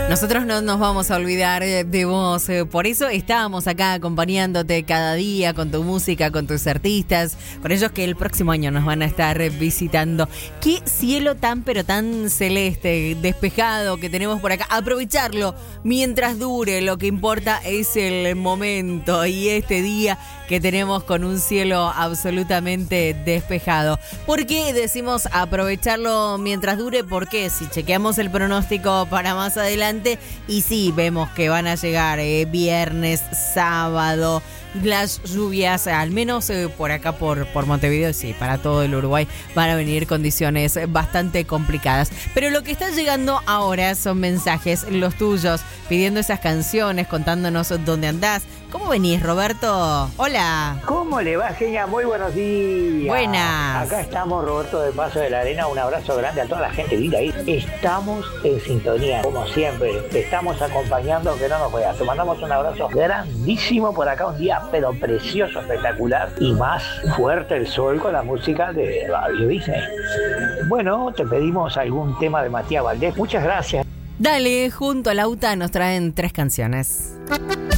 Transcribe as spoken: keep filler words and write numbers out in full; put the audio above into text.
Nosotros no nos vamos a olvidar de vos, por eso estábamos acá acompañándote cada día con tu música, con tus artistas, con ellos que el próximo año nos van a estar visitando. Qué cielo tan pero tan celeste, despejado que tenemos por acá. Aprovecharlo mientras dure, lo que importa es el momento y este día que tenemos con un cielo absolutamente despejado. ¿Por qué decimos aprovecharlo mientras dure? Porque si chequeamos el pronóstico para más adelante, y sí, vemos que van a llegar eh, viernes, sábado, las lluvias, al menos eh, por acá por, por Montevideo, sí, para todo el Uruguay van a venir condiciones bastante complicadas. Pero lo que está llegando ahora son mensajes, los tuyos, pidiendo esas canciones, contándonos dónde andás. ¿Cómo venís, Roberto? Hola. ¿Cómo le va, Genia? Muy buenos días. Buenas. Acá estamos, Roberto de Paso de la Arena. Un abrazo grande a toda la gente linda ahí. Estamos en sintonía, como siempre. Te estamos acompañando, que no nos veas. Te mandamos un abrazo grandísimo por acá. Un día, pero precioso, espectacular. Y más fuerte el sol con la música de Radio Disney. Bueno, te pedimos algún tema de Matías Valdés. Muchas gracias. Dale, junto a Lauta nos traen tres canciones.